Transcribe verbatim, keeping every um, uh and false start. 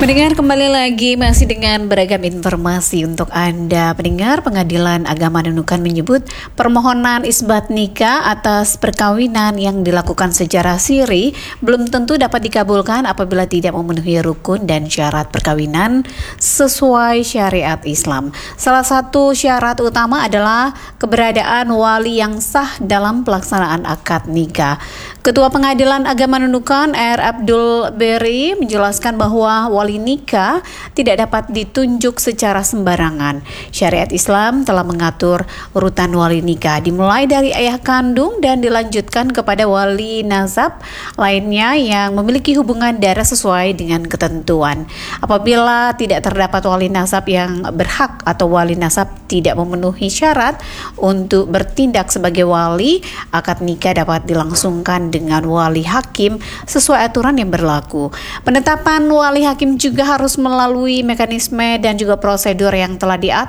Pendengar, kembali lagi masih dengan beragam informasi untuk Anda. Pendengar, Pengadilan Agama Nunukan menyebut permohonan isbat nikah atas perkawinan yang dilakukan secara siri belum tentu dapat dikabulkan apabila tidak memenuhi rukun dan syarat perkawinan sesuai syariat Islam. Salah satu syarat utama adalah keberadaan wali yang sah dalam pelaksanaan akad nikah. Ketua Pengadilan Agama Nunukan R. Abdul Beri menjelaskan bahwa wali nikah tidak dapat ditunjuk secara sembarangan. Syariat Islam telah mengatur urutan wali nikah dimulai dari ayah kandung dan dilanjutkan kepada wali nasab lainnya yang memiliki hubungan darah sesuai dengan ketentuan. Apabila tidak terdapat wali nasab yang berhak atau wali nasab tidak memenuhi syarat untuk bertindak sebagai wali, akad nikah dapat dilangsungkan dengan wali hakim sesuai aturan yang berlaku. Penetapan wali hakim juga harus melalui mekanisme dan juga prosedur yang telah diatur